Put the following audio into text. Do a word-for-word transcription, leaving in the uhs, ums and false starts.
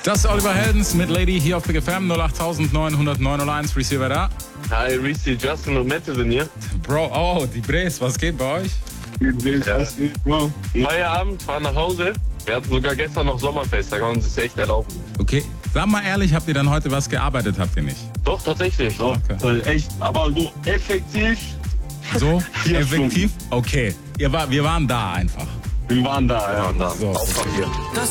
Das ist Oliver Heldens mit Lady hier auf Big F M null acht neun null neun eins. Receiver da. Hi, Reese, Justin und Mette sind hier. Bro, oh, die Bres, was geht bei euch? Ja. Feierabend, fahren nach Hause. Wir hatten sogar gestern noch Sommerfest, da kann man sich echt erlauben. Okay, sag mal ehrlich, habt ihr dann heute was gearbeitet, habt ihr nicht? Doch, tatsächlich. Doch, Okay. echt, aber so effektiv. So, Vier effektiv? Okay, ihr war, wir waren da einfach. Wir waren da, ja. Ja, da. So. Auf Papier. Das